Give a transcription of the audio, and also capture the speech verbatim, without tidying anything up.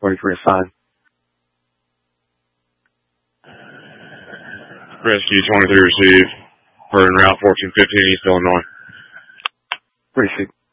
Ready for your sign. Rescue twenty-three received. Heard en route fourteen fifteen East Illinois. Receive.